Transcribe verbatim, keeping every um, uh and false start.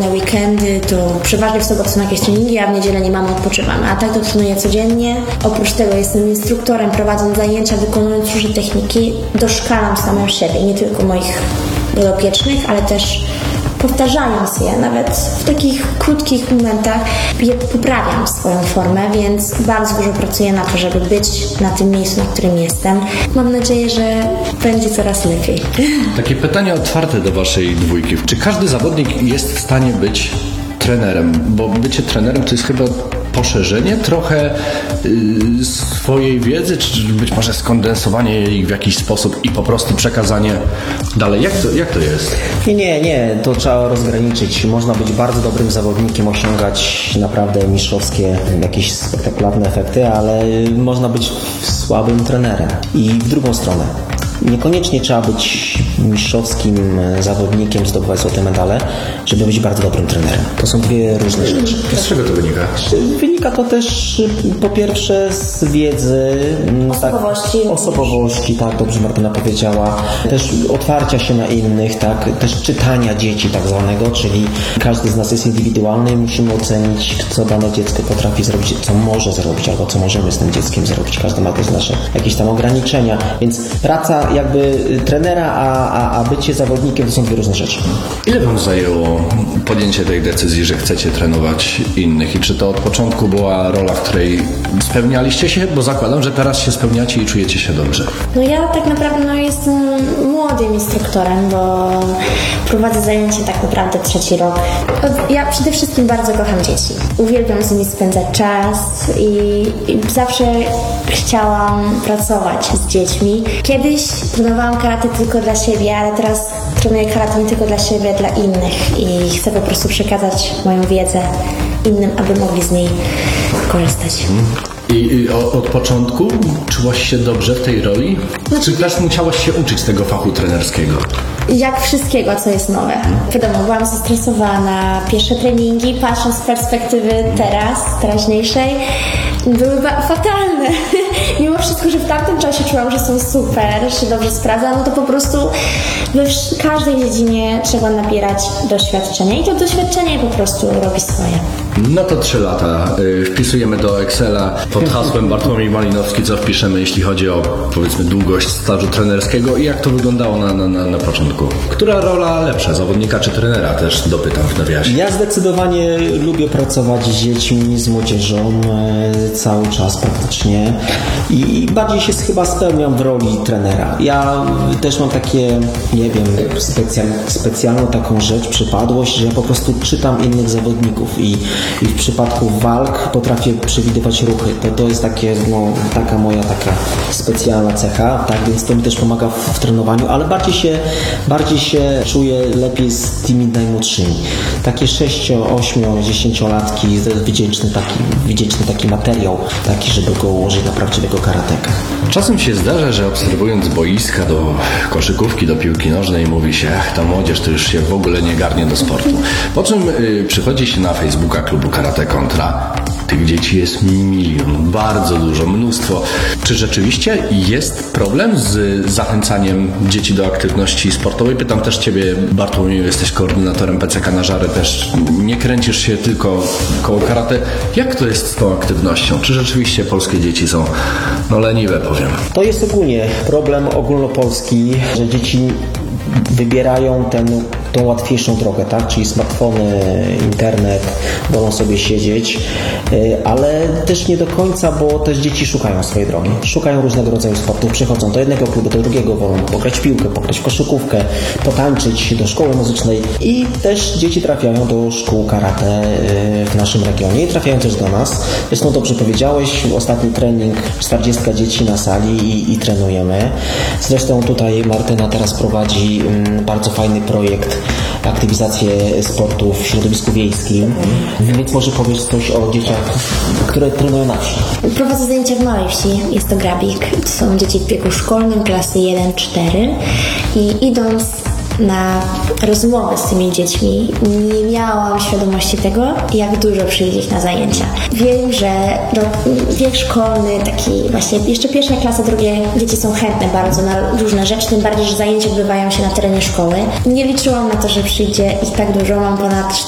wolne weekendy, to przeważnie w sobotę są jakieś treningi, a w niedzielę nie mamy, odpoczywamy. A tak to trenuję codziennie. Oprócz tego jestem instruktorem, prowadząc zajęcia, wykonując różne techniki. Doszkalam samą siebie, nie tylko moich podopiecznych, ale też powtarzając je, nawet w takich krótkich momentach, je poprawiam swoją formę, więc bardzo dużo pracuję na to, żeby być na tym miejscu, na którym jestem. Mam nadzieję, że będzie coraz lepiej. Takie pytanie otwarte do waszej dwójki. Czy każdy zawodnik jest w stanie być trenerem? Bo bycie trenerem to jest chyba poszerzenie trochę yy, swojej wiedzy, czy być może skondensowanie jej w jakiś sposób i po prostu przekazanie dalej. Jak to, jak to jest? Nie, nie, nie. To trzeba rozgraniczyć. Można być bardzo dobrym zawodnikiem, osiągać naprawdę mistrzowskie, jakieś spektakularne efekty, ale można być słabym trenerem. I w drugą stronę. Niekoniecznie trzeba być mistrzowskim zawodnikiem, zdobywać złote medale, żeby być bardzo dobrym trenerem. To są dwie różne rzeczy. Z czego to wynika? Wynika to też po pierwsze z wiedzy, osobowości, tak, osobowości, tak, dobrze Martyna powiedziała, też otwarcia się na innych, tak, też czytania dzieci tak zwanego, czyli każdy z nas jest indywidualny i musimy ocenić, co dane dziecko potrafi zrobić, co może zrobić, albo co możemy z tym dzieckiem zrobić. Każdy ma też nasze jakieś tam ograniczenia, więc praca jakby trenera, a, a, a bycie zawodnikiem to są dwie różne rzeczy. Ile wam zajęło podjęcie tej decyzji, że chcecie trenować innych i czy to od początku była rola, w której spełnialiście się? Bo zakładam, że teraz się spełniacie i czujecie się dobrze. No ja tak naprawdę no, jestem młodym instruktorem, bo prowadzę zajęcia tak naprawdę trzeci rok. Ja przede wszystkim bardzo kocham dzieci. Uwielbiam z nimi spędzać czas i, i zawsze chciałam pracować z dziećmi. Kiedyś trenowałam karate tylko dla siebie, ale teraz trenuję karate nie tylko dla siebie, dla innych i chcę po prostu przekazać moją wiedzę innym, aby mogli z niej korzystać. I, i o, od początku czułaś się dobrze w tej roli? Znaczy, czy też musiałaś się uczyć tego fachu trenerskiego? Jak wszystkiego, co jest nowe. Wiadomo, byłam zestresowana. Pierwsze treningi, patrząc z perspektywy teraz, teraźniejszej, były fatalne. Mimo wszystko, że w tamtym czasie czułam, że są super, że się dobrze sprawdza, no to po prostu w każdej dziedzinie trzeba nabierać doświadczenia i to doświadczenie po prostu robi swoje. No to trzy lata. Wpisujemy do Excela pod hasłem Bartłomiej Malinowski, co wpiszemy, jeśli chodzi o, powiedzmy, długość stażu trenerskiego i jak to wyglądało na, na, na, na początku. Która rola lepsza, zawodnika czy trenera? Też dopytam w nawiasie. Ja zdecydowanie lubię pracować z dziećmi, z młodzieżą e, cały czas praktycznie i bardziej się chyba spełniam w roli trenera. Ja też mam takie, nie wiem, specjal, specjalną taką rzecz, przypadłość, że ja po prostu czytam innych zawodników i, i w przypadku walk potrafię przewidywać ruchy. To, to jest takie, no, taka moja taka specjalna cecha, tak, więc to mi też pomaga w, w trenowaniu, ale bardziej się bardziej się czuję lepiej z tymi najmłodszymi. Takie sześcio, ośmio, dziesięciolatki, wdzięczny taki, wdzięczny taki materiał, taki, żeby go ułożyć na prawdziwego karateka. Czasem się zdarza, że obserwując boiska do koszykówki, do piłki nożnej, mówi się, ach, ta młodzież to już się w ogóle nie garnie do sportu. Po czym y, przychodzi się na Facebooka klubu Karate Kontra. Tych dzieci jest milion, bardzo dużo, mnóstwo. Czy rzeczywiście jest problem z zachęcaniem dzieci do aktywności sportowej? Pytam też Ciebie, Bartłomiej, jesteś koordynatorem P C K na Żary, też nie kręcisz się tylko koło karate. Jak to jest z tą aktywnością? Czy rzeczywiście polskie dzieci są no leniwe, powiem? To jest ogólnie problem ogólnopolski, że dzieci wybierają ten, tą łatwiejszą drogę, tak? Czyli smartfony, internet, wolą sobie siedzieć, ale też nie do końca, bo też dzieci szukają swojej drogi. Szukają różnego rodzaju sportów, przychodzą do jednego klubu, do drugiego, wolą pograć w piłkę, pograć w koszykówkę, potańczyć do szkoły muzycznej i też dzieci trafiają do szkół karate w naszym regionie i trafiają też do nas. Zresztą dobrze powiedziałeś, ostatni trening, czterdzieści dzieci na sali i, i trenujemy. Zresztą tutaj Martyna teraz prowadzi bardzo fajny projekt aktywizację sportu w środowisku wiejskim. Więc może powiesz coś o dzieciach, które trenują na wsi. Prowadzę zajęcia w małej wsi, jest to Grabik. To są dzieci w wieku szkolnym, klasy jeden cztery i idąc na rozmowę z tymi dziećmi nie miałam świadomości tego, jak dużo przyjdzie ich na zajęcia. Wiem, że no, wiek szkolny, taki właśnie jeszcze pierwsza klasa, drugie dzieci są chętne bardzo na różne rzeczy, tym bardziej, że zajęcia odbywają się na terenie szkoły. Nie liczyłam na to, że przyjdzie ich tak dużo, mam ponad